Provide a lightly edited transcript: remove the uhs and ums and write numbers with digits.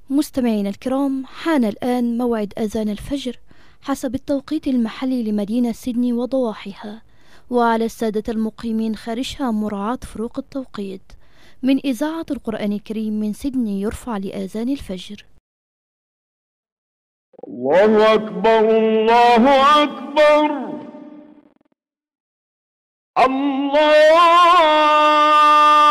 مستمعينا الكرام، حان الآن موعد أذان الفجر حسب التوقيت المحلي لمدينة سيدني وضواحيها، وعلى السادة المقيمين خارجها مراعاة فروق التوقيت. من إذاعة القرآن الكريم من سيدني يرفع لآذان الفجر. الله أكبر الله أكبر الله